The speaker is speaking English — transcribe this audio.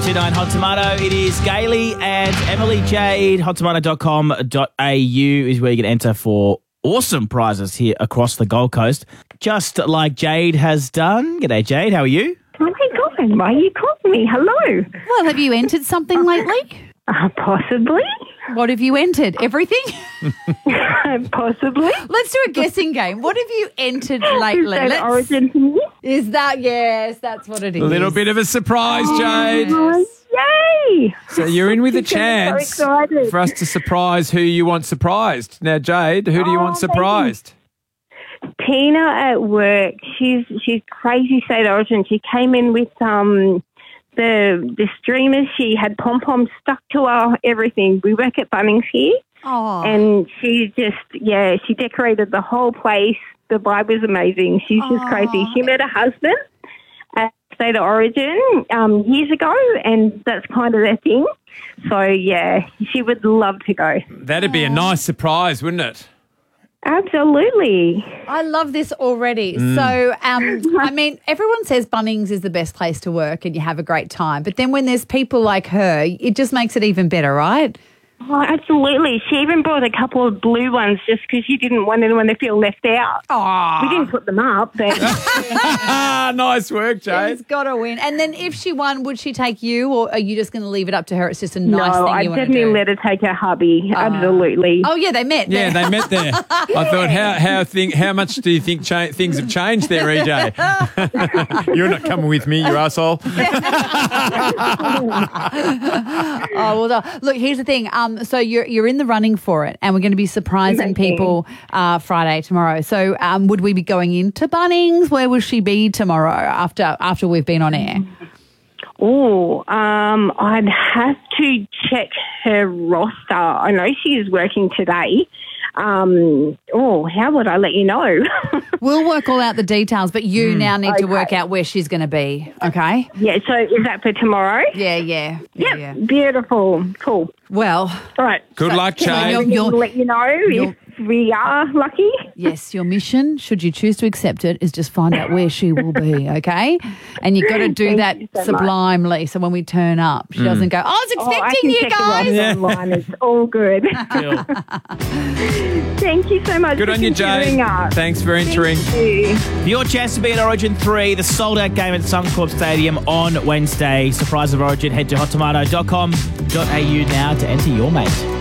9429 Hot Tomato. It is Gailey and Emily Jade. HotTomato.com.au is where you can enter for awesome prizes here across the Gold Coast, just like Jade has done. G'day, Jade. How are you? Oh my God, why are you calling me? Hello. Well, have you entered something lately? Possibly. What have you entered? Everything? Possibly. Let's do a guessing game. What have you entered lately? Is that origin to me? Is that, yes, that's what it is. A little bit of a surprise, Jade. Oh, yay. So you're in with a She's getting chance so excited. for us to surprise who you want surprised. Now, Jade, who do you want thank you. surprised? Tina at work, she's crazy state origin. She came in with the streamers. She had pom-poms stuck to her, everything. We work at Bunnings here. Oh. And she just, she decorated the whole place. The vibe was amazing. She's just crazy. She met her husband at State of Origin years ago, and that's kind of their thing. So, yeah, she would love to go. That'd be a nice surprise, wouldn't it? Absolutely. I love this already. So, I mean, everyone says Bunnings is the best place to work and you have a great time. But then when there's people like her, it just makes it even better, right? Oh, absolutely. She even brought a couple of blue ones just because she didn't want anyone to feel left out. Oh, We didn't put them up, but Nice work, she's Jade. got to win. And then if she won, would she take you or are you just going to leave it up to her? It's just a nice no, thing I'd you want to definitely do. let her take her hubby. Absolutely. Oh, yeah, they met. Yeah, they met there. I thought, how much do you think things have changed there, EJ? You're not coming with me, you asshole. Oh, well, look, here's the thing. So you're in the running for it, and we're going to be surprising Thank you. people Friday, tomorrow. So would we be going into Bunnings? Where will she be tomorrow after we've been on air? Oh, I'd have to check her roster. I know she is working today. How would I let you know? We'll work all out the details, but you now need to work out where she's going to be, okay? Yeah, so is that for tomorrow? Yeah. Beautiful. Cool. Well, All right. Good luck, you're- Jade. you're- Let you know if we are lucky. yes, your mission, should you choose to accept it, is just find out where she will be, okay? And you've got to do Thank you that so much. sublimely, so when we turn up, she doesn't go, I was I expecting can you check the guys. roster online. It's all good. Cool. Thank you so much Good for on you, Jade. considering us. Thanks for entering. Thank you. For your chance to be at Origin 3, the sold-out game at Suncorp Stadium on Wednesday. Surprise of Origin. Head to hottomato.com.au now to enter your mate.